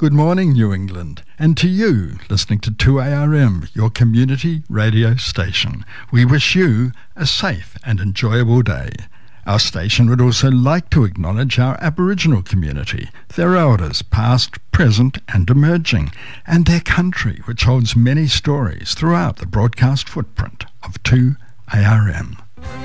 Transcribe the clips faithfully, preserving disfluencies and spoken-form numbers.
Good morning, New England, and to you listening to two A R M, your community radio station. We wish you a safe and enjoyable day. Our station would also like to acknowledge our Aboriginal community, their elders past, present and emerging, and their country, which holds many stories throughout the broadcast footprint of two A R M.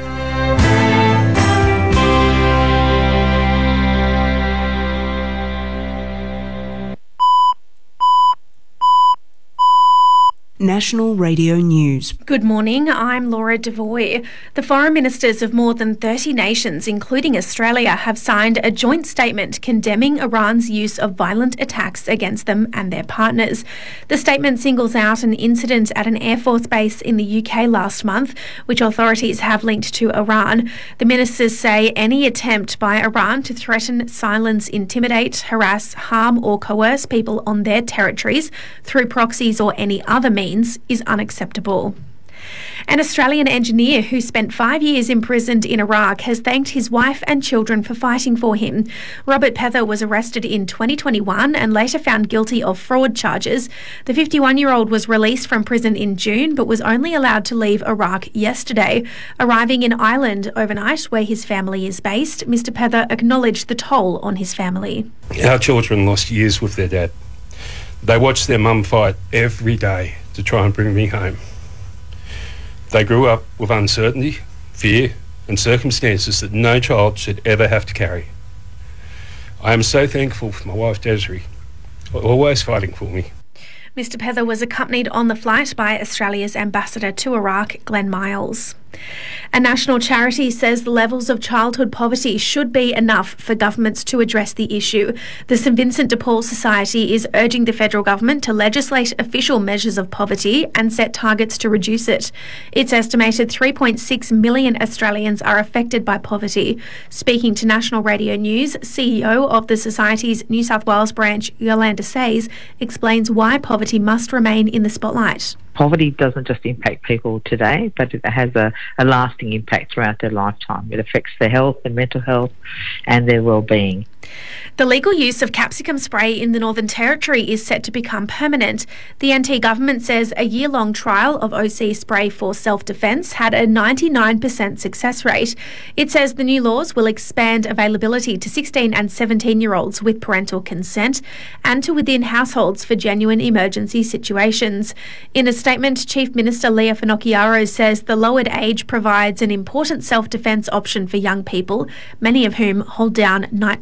National Radio News. Good morning, I'm Laura Devoy. The foreign ministers of more than thirty nations, including Australia, have signed a joint statement condemning Iran's use of violent attacks against them and their partners. The statement singles out an incident at an Air Force base in the U K last month, which authorities have linked to Iran. The ministers say any attempt by Iran to threaten, silence, intimidate, harass, harm or coerce people on their territories through proxies or any other means is unacceptable. An Australian engineer who spent five years imprisoned in Iraq has thanked his wife and children for fighting for him. Robert Pether was arrested in twenty twenty-one and later found guilty of fraud charges. The fifty-one-year-old was released from prison in June but was only allowed to leave Iraq yesterday. Arriving in Ireland overnight, where his family is based, Mister Pether acknowledged the toll on his family. Our children lost years with their dad. They watched their mum fight every day to try and bring me home. They grew up with uncertainty, fear and circumstances that no child should ever have to carry. I am so thankful for my wife Desiree, always fighting for me. Mister Pether was accompanied on the flight by Australia's ambassador to Iraq, Glenn Miles. A national charity says the levels of childhood poverty should be enough for governments to address the issue. The St Vincent de Paul Society is urging the federal government to legislate official measures of poverty and set targets to reduce it. It's estimated three point six million Australians are affected by poverty. Speaking to National Radio News, C E O of the Society's New South Wales branch, Yolanda Says, explains why poverty must remain in the spotlight. Poverty doesn't just impact people today, but it has a, a lasting impact throughout their lifetime. It affects their health and mental health and their well-being. The legal use of capsicum spray in the Northern Territory is set to become permanent. The N T government says a year-long trial of O C spray for self-defence had a ninety-nine percent success rate. It says the new laws will expand availability to sixteen and seventeen-year-olds with parental consent and to within households for genuine emergency situations. In a statement, Chief Minister Leah Finocchiaro says the lowered age provides an important self-defence option for young people, many of whom hold down night